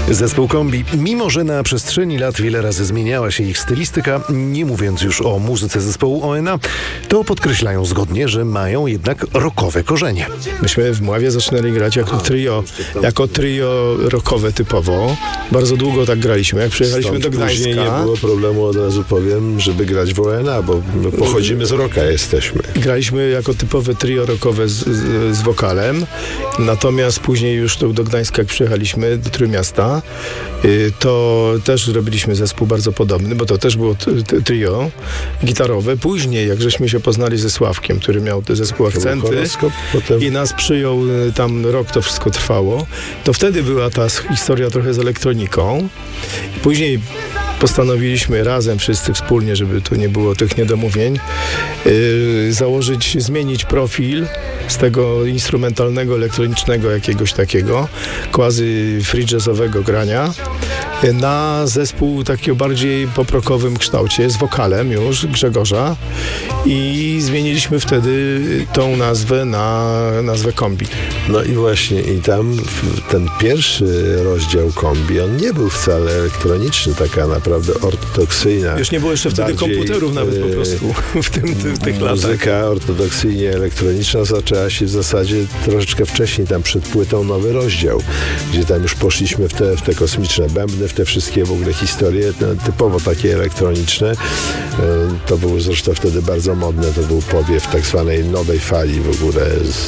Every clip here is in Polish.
Zespół Kombi, mimo że na przestrzeni lat wiele razy zmieniała się ich stylistyka, nie mówiąc już o muzyce zespołu ONA, to podkreślają zgodnie, że mają jednak rockowe korzenie. Myśmy w Mławie zaczynali grać jako trio rockowe typowo. Bardzo długo tak graliśmy. Jak przyjechaliśmy do Gdańska... Później nie było problemu, od razu powiem, żeby grać w ONA, bo my pochodzimy z rocka, jesteśmy. Graliśmy jako typowe trio rockowe z wokalem, natomiast później już do Gdańska, jak przyjechaliśmy do Trójmiasta, to też robiliśmy zespół bardzo podobny, bo to też było trio gitarowe. Później, jak żeśmy się poznali ze Sławkiem, który miał te zespół Akcenty i nas przyjął, tam rok to wszystko trwało, to wtedy była ta historia trochę z elektroniką. Później postanowiliśmy razem, wszyscy wspólnie, żeby tu nie było tych niedomówień, zmienić profil z tego instrumentalnego, elektronicznego jakiegoś takiego, quasi free jazzowego grania na zespół takiego bardziej poprokowym kształcie, z wokalem już Grzegorza, i zmieniliśmy wtedy tą nazwę na nazwę Kombi. No i właśnie, i tam ten pierwszy rozdział Kombi, on nie był wcale elektroniczny, taka naprawdę ortodoksyjna. Już nie było jeszcze wtedy komputerów nawet po prostu w tych latach. Muzyka ortodoksyjnie elektroniczna zaczęła się w zasadzie troszeczkę wcześniej, tam przed płytą Nowy Rozdział, gdzie tam już poszliśmy w te kosmiczne bębny, w te wszystkie w ogóle historie typowo takie elektroniczne. To było zresztą wtedy bardzo modne, to był powiew tak zwanej nowej fali w ogóle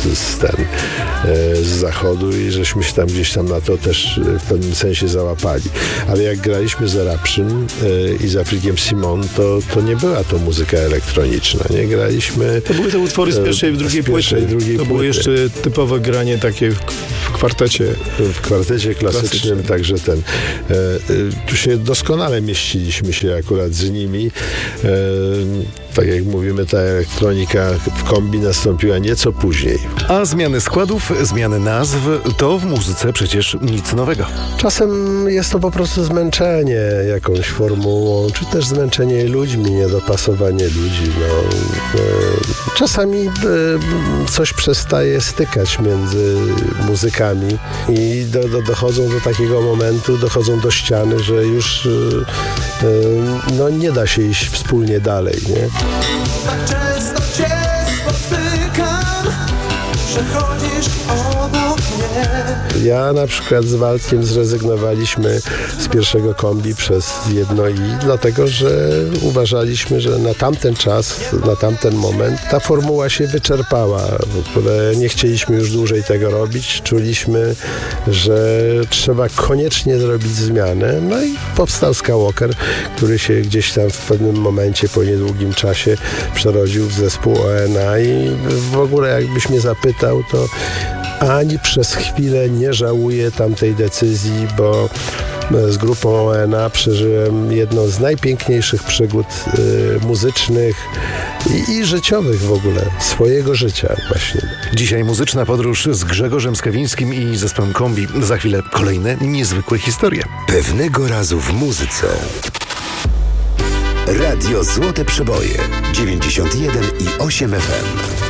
z zachodu i żeśmy się tam gdzieś tam na to też w pewnym sensie załapali. Ale jak graliśmy z Eruption i z Afrikiem Simon, to nie była to muzyka elektroniczna, nie? Graliśmy... To były te utwory z pierwszej i drugiej płyty. To było jeszcze typowe granie takie w kwartecie. W kwartecie klasycznym, także tu się doskonale mieściliśmy się akurat z nimi. Tak jak mówimy, ta elektronika w Kombi nastąpiła nieco później. A zmiany składów, zmiany nazw to w muzyce przecież nic nowego. Czasem jest to po prostu zmęczenie jakąś formułą, czy też zmęczenie ludźmi, niedopasowanie ludzi. Czasami coś przestaje stykać między muzykami i dochodzą do takiego momentu, dochodzą do ściany, że już nie da się iść wspólnie dalej, nie? Tak często cię spotykam, przechodzisz obok mnie. Ja na przykład z Waldkiem zrezygnowaliśmy z pierwszego Kombi przez jedno i dlatego, że uważaliśmy, że na tamten czas, na tamten moment ta formuła się wyczerpała. W ogóle nie chcieliśmy już dłużej tego robić. Czuliśmy, że trzeba koniecznie zrobić zmianę. No i powstał Skywalker, który się gdzieś tam w pewnym momencie po niedługim czasie przerodził w zespół ONA i w ogóle jakbyś mnie zapytał, to ani przez chwilę nie żałuję tamtej decyzji, bo z grupą ONA przeżyłem jedną z najpiękniejszych przygód muzycznych i życiowych w ogóle, swojego życia właśnie. Dzisiaj muzyczna podróż z Grzegorzem Skawińskim i zespołem Kombi. Za chwilę kolejne niezwykłe historie. Pewnego razu w muzyce. Radio Złote Przeboje 91,8 FM.